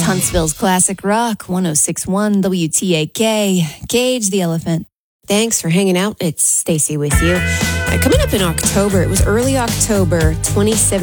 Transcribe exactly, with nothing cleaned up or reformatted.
Huntsville's classic rock, one oh six point one W T A K. Cage the Elephant. Thanks for hanging out. It's Stacy with you. Uh, coming up in October, it was early October twenty seventeen.